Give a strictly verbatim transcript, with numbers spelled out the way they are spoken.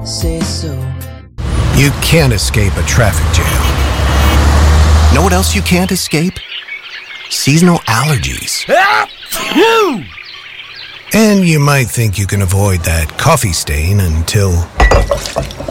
say so. You can't escape a traffic jam. Know what else you can't escape? Seasonal allergies. And you might think you can avoid that coffee stain until